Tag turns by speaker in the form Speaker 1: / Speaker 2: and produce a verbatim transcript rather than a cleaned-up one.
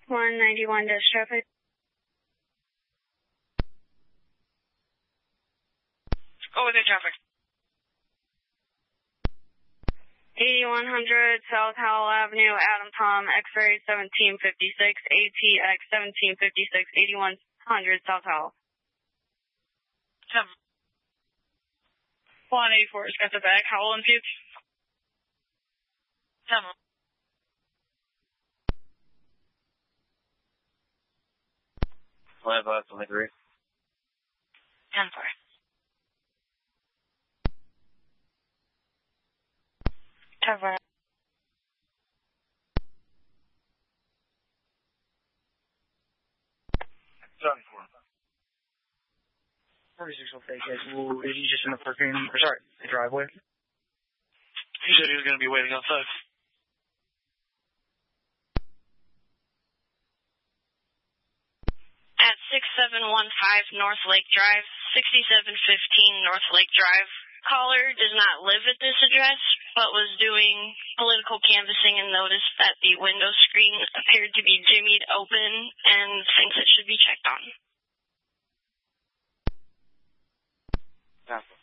Speaker 1: one ninety-one dash traffic.
Speaker 2: Go with the traffic.
Speaker 1: eighty-one hundred South Howell Avenue, Adam Tom, X-ray seventeen fifty-six, A T X seventeen fifty-six, eighty-one hundred South Howell.
Speaker 2: Seven. one eighty-four, got the back. Howell and Pubes. Seven.
Speaker 3: Five, uh, twenty three.
Speaker 2: Ten four. Ten four.
Speaker 3: Seven four.
Speaker 4: forty-six okay, guys. Well, is he just in the parking, or sorry, the driveway?
Speaker 3: He said he was going to be waiting outside.
Speaker 1: At six seven one five North Lake Drive, sixty-seven fifteen North Lake Drive. Caller does not live at this address, but was doing political canvassing and noticed that the window screen appeared to be jimmied open and thinks it should be checked on.
Speaker 3: That's